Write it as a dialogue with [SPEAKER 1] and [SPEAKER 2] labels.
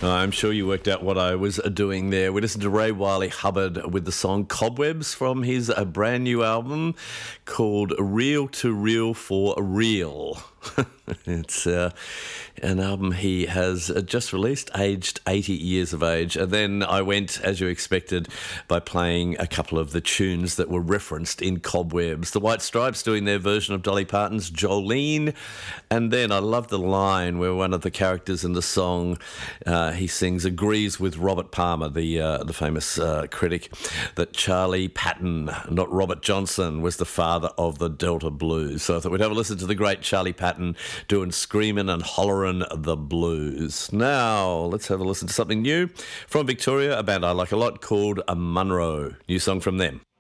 [SPEAKER 1] I'm sure you worked out what I was doing there. We listened to Ray Wiley Hubbard with the song Cobwebs from his brand new album called Real to Real for Real. It's an album he has just released, aged 80 years of age. And then I went, as you expected, by playing a couple of the tunes that were referenced in Cobwebs. The White Stripes doing their version of Dolly Parton's Jolene. And then I love the line where one of the characters in the song he sings agrees with Robert Palmer, the famous critic, that Charlie Patton, not Robert Johnson, was the father of the Delta Blues. So I thought we'd have a listen to the great Charlie Patton doing Screamin' and Hollerin' the Blues. Now, let's have a listen to something new from Victoria, a band I like a lot called Munro. New song from them.